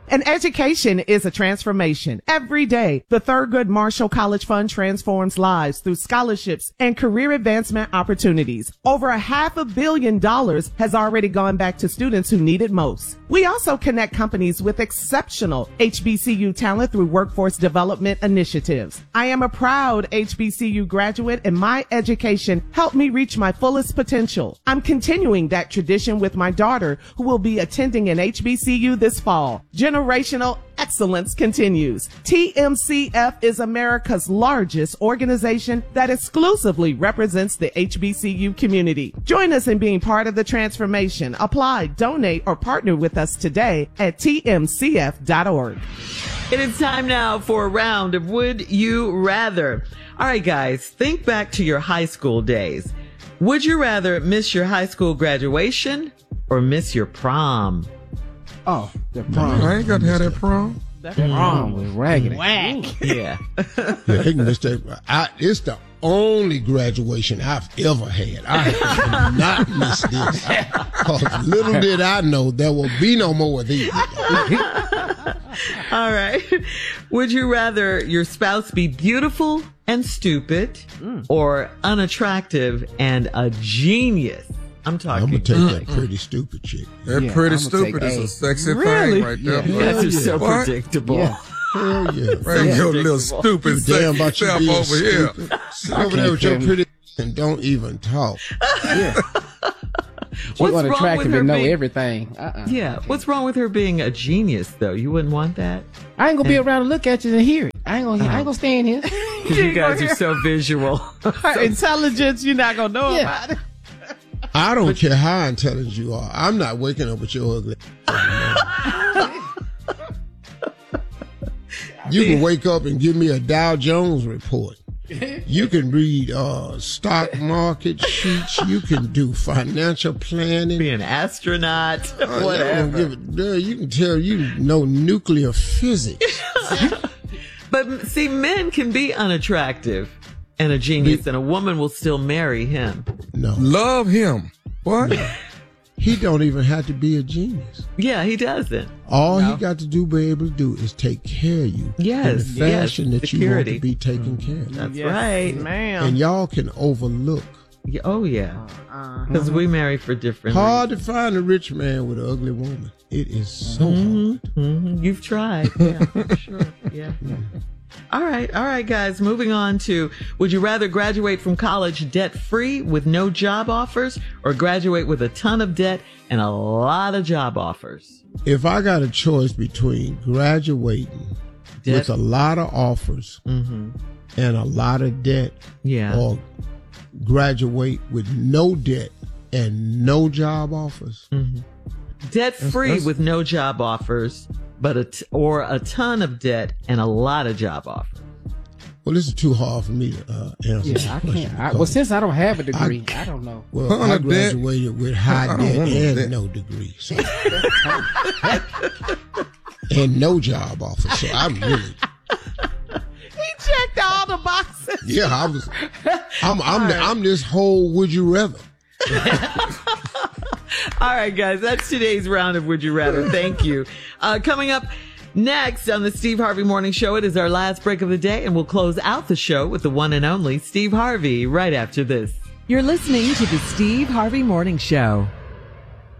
And education is a transformation. Every day, the Thurgood Marshall College Fund transforms lives through scholarships and career advancement opportunities. Over $500 million has already gone back to students who need it most. We also connect companies with exceptional HBCU talent through workforce development initiatives. I am a proud HBCU graduate, and my education helped me reach my fullest potential. I'm continuing that tradition with my daughter, who will be attending an HBCU this fall. Generational excellence continues. TMCF is America's largest organization that exclusively represents the HBCU community. Join us in being part of the transformation. Apply, donate, or partner with us today at tmcf.org. It is time now for a round of Would You Rather. All right, guys, think back to your high school days. Would you rather miss your high school graduation or miss your prom? Oh, the prom. I ain't got to have that prom. That prom was raggedy. Whack. Yeah. Yeah, they can miss that. It's the only graduation I've ever had. I have not missed this. 'Cause little did I know there will be no more of these. All right. Would you rather your spouse be beautiful and stupid or unattractive and a genius? I'm talking. I'm going to take that pretty stupid chick. That pretty stupid is a sexy Really? thing right there. You guys are so What? predictable. Yeah. Hell yeah. Bring your little stupid Damn sexy about you self being over here. stupid. Sit over there with your pretty and don't even talk. Yeah. What's She wrong with unattractive her and know being- everything. Yeah. What's wrong with her being a genius, though? You wouldn't want that? I ain't gonna be around to look at you and hear it. I ain't gonna stand here. Because you guys are so visual. Her intelligence, you're not going to know about it. I don't care how intelligent you are. I'm not waking up with your ugly. You can wake up and give me a Dow Jones report. You can read stock market sheets. You can do financial planning. Be an astronaut. I don't Whatever. give a damn. You can tell you know nuclear physics. But see, men can be unattractive and a genius, and a woman will still marry him. No, Love him. What? he don't even have to be a genius. Yeah, he doesn't. All he got to be able to do is take care of you Yes, in the fashion yes, that you want security. to be taken care of. That's Yes, right. ma'am. And y'all can overlook. Yeah, oh, yeah. Because we marry for different Hard to find a rich man with an ugly woman. It is so hard. reasons. You've tried. Yeah, for sure. Yeah. All right, guys. Moving on to, would you rather graduate from college debt-free with no job offers or graduate with a ton of debt and a lot of job offers? If I got a choice between graduating with a lot of offers and a lot of debt, Yeah. or graduate with no debt and no job offers, Debt-free with no job offers, but or a ton of debt and a lot of job offers. well, this is too hard for me to answer. this Yeah, I question can't. Well, because- since I don't have a degree, I don't know. Well, I Ton of debt. graduated with high I don't debt want no and debt. no degree, so and no job offer. So I'm really, He checked all the boxes. yeah, I'm this whole would you rather. All right, guys, that's today's round of Would You Rather. Thank you. Coming up next on the Steve Harvey Morning Show, it is our last break of the day, and we'll close out the show with the one and only Steve Harvey right after this. You're listening to the Steve Harvey Morning Show.